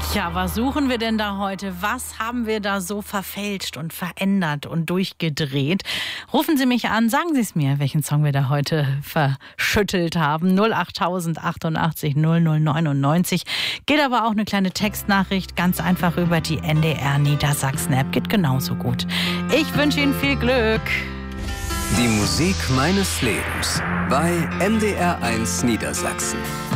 Ja, was suchen wir denn da heute? Was haben wir da so verfälscht und verändert und durchgedreht? Rufen Sie mich an, sagen Sie es mir, welchen Song wir da heute verschüttelt haben. 08000 88 0099. Geht aber auch eine kleine Textnachricht, ganz einfach über die NDR Niedersachsen-App. Geht genauso gut. Ich wünsche Ihnen viel Glück. Die Musik meines Lebens bei NDR 1 Niedersachsen.